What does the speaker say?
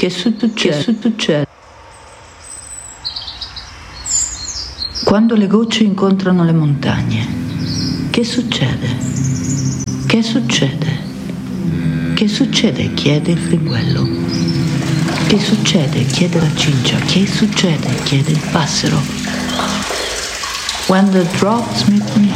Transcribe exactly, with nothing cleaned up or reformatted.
Che succede? Che succede? Quando le gocce incontrano le montagne, che succede? Che succede? Che succede? Chiede il fringuello. Che succede? Chiede la cincia. Che succede? Chiede il passero. When the drops meet